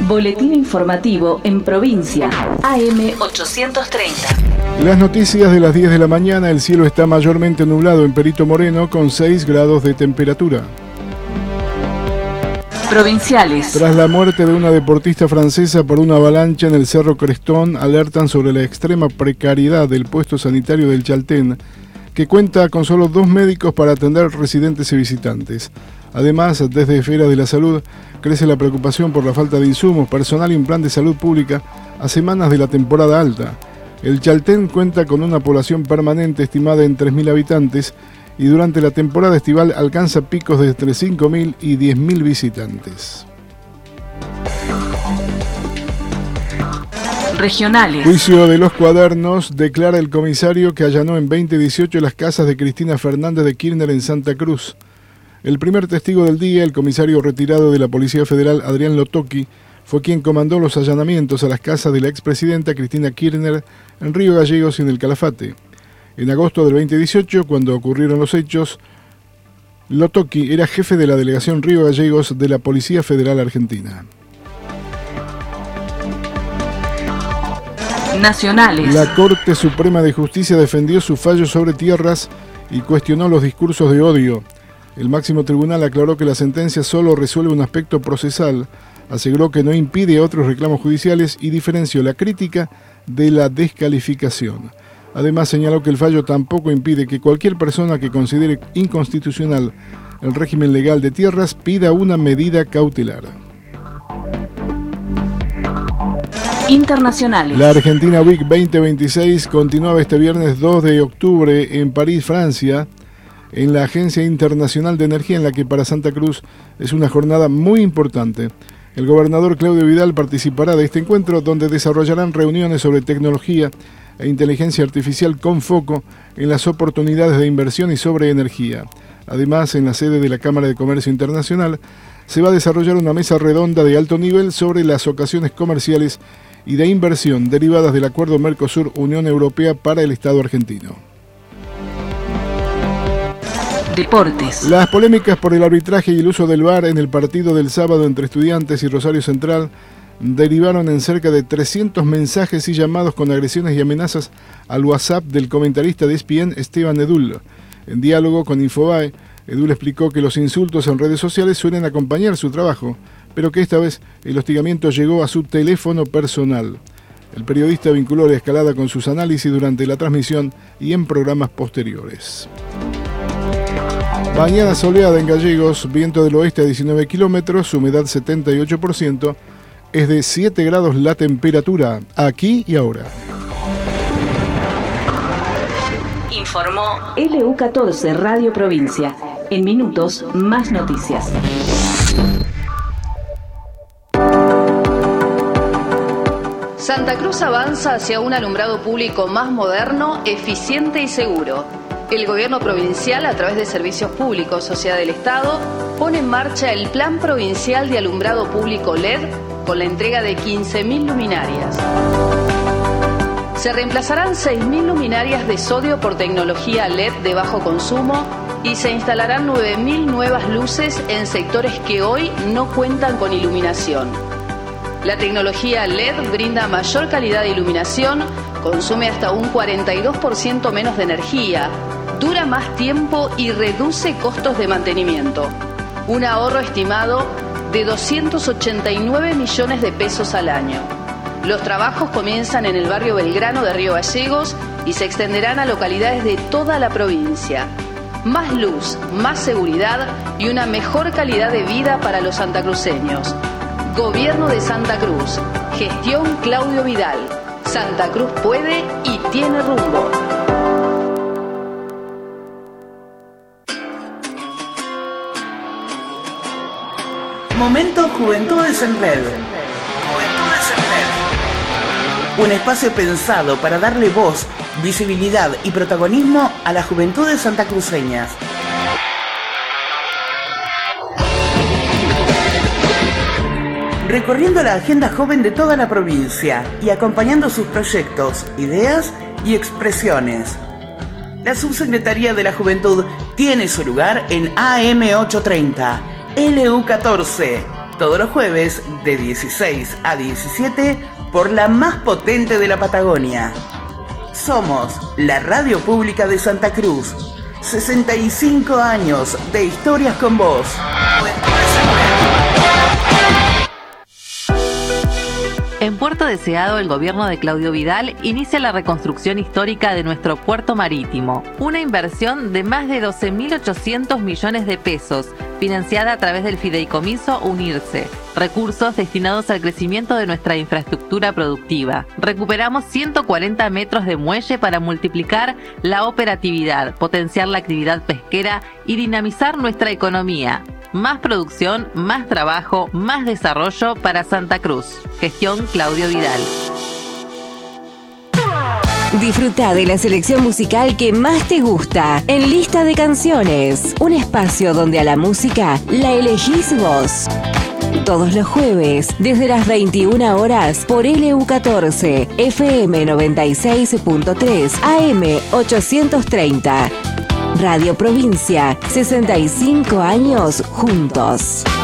Boletín informativo en provincia, AM830. Las noticias de las 10 de la mañana. El cielo está mayormente nublado en Perito Moreno con 6 grados de temperatura. Provinciales. Tras la muerte de una deportista francesa por una avalancha en el Cerro Crestón, alertan sobre la extrema precariedad del puesto sanitario del Chaltén, que cuenta con solo 2 médicos para atender residentes y visitantes. Además, desde Esfera de la Salud, crece la preocupación por la falta de insumos, personal y un plan de salud pública a semanas de la temporada alta. El Chaltén cuenta con una población permanente estimada en 3.000 habitantes y durante la temporada estival alcanza picos de entre 5.000 y 10.000 visitantes. Regionales. Juicio de los cuadernos. Declara el comisario que allanó en 2018 las casas de Cristina Fernández de Kirchner en Santa Cruz. El primer testigo del día, el comisario retirado de la Policía Federal, Adrián Lotoki, fue quien comandó los allanamientos a las casas de la expresidenta Cristina Kirchner en Río Gallegos y en el Calafate. En agosto del 2018, cuando ocurrieron los hechos, Lotoki era jefe de la delegación Río Gallegos de la Policía Federal Argentina. Nacionales. La Corte Suprema de Justicia defendió su fallo sobre tierras y cuestionó los discursos de odio. El máximo tribunal aclaró que la sentencia solo resuelve un aspecto procesal, aseguró que no impide otros reclamos judiciales y diferenció la crítica de la descalificación. Además señaló que el fallo tampoco impide que cualquier persona que considere inconstitucional el régimen legal de tierras pida una medida cautelar. Internacionales. La Argentina Week 2026 continuaba este viernes 2 de octubre en París, Francia, en la Agencia Internacional de Energía, en la que para Santa Cruz es una jornada muy importante. El gobernador Claudio Vidal participará de este encuentro, donde desarrollarán reuniones sobre tecnología e inteligencia artificial con foco en las oportunidades de inversión y sobre energía. Además, en la sede de la Cámara de Comercio Internacional se va a desarrollar una mesa redonda de alto nivel sobre las ocasiones comerciales y de inversión derivadas del acuerdo Mercosur-Unión Europea para el Estado argentino. Deportes. Las polémicas por el arbitraje y el uso del VAR en el partido del sábado entre Estudiantes y Rosario Central derivaron en cerca de 300 mensajes y llamados con agresiones y amenazas al WhatsApp del comentarista de ESPN, Esteban Edul. En diálogo con Infobae, Edul explicó que los insultos en redes sociales suelen acompañar su trabajo, pero que esta vez el hostigamiento llegó a su teléfono personal. El periodista vinculó la escalada con sus análisis durante la transmisión y en programas posteriores. Mañana soleada en Gallegos, viento del oeste a 19 kilómetros, humedad 78%, es de 7 grados la temperatura, aquí y ahora. Informó LU14 Radio Provincia. En minutos, más noticias. Santa Cruz avanza hacia un alumbrado público más moderno, eficiente y seguro. El gobierno provincial, a través de Servicios Públicos, Sociedad del Estado, pone en marcha el Plan Provincial de Alumbrado Público LED con la entrega de 15.000 luminarias. Se reemplazarán 6.000 luminarias de sodio por tecnología LED de bajo consumo y se instalarán 9.000 nuevas luces en sectores que hoy no cuentan con iluminación. La tecnología LED brinda mayor calidad de iluminación, consume hasta un 42% menos de energía, dura más tiempo y reduce costos de mantenimiento. Un ahorro estimado de 289 millones de pesos al año. Los trabajos comienzan en el barrio Belgrano de Río Gallegos y se extenderán a localidades de toda la provincia. Más luz, más seguridad y una mejor calidad de vida para los santacruceños. Gobierno de Santa Cruz. Gestión Claudio Vidal. Santa Cruz puede y tiene rumbo. Momento Juventudes en Red. Juventudes en Red. Un espacio pensado para darle voz, visibilidad y protagonismo a las juventudes santacruceñas. Recorriendo la agenda joven de toda la provincia y acompañando sus proyectos, ideas y expresiones. La Subsecretaría de la Juventud tiene su lugar en AM830, LU14, Todos los jueves de 16 a 17 por la más potente de la Patagonia. Somos la radio pública de Santa Cruz. 65 años de historias con vos. En Puerto Deseado, el gobierno de Claudio Vidal inicia la reconstrucción histórica de nuestro puerto marítimo. Una inversión de más de 12.800 millones de pesos, financiada a través del fideicomiso Unirse. Recursos destinados al crecimiento de nuestra infraestructura productiva. Recuperamos 140 metros de muelle para multiplicar la operatividad, potenciar la actividad pesquera y dinamizar nuestra economía. Más producción, más trabajo, más desarrollo para Santa Cruz. Gestión Claudio Vidal. Disfruta de la selección musical que más te gusta en Lista de Canciones. Un espacio donde a la música la elegís vos. Todos los jueves, desde las 21 horas, por LU14, FM 96.3, AM 830. Radio Provincia, 65 años juntos.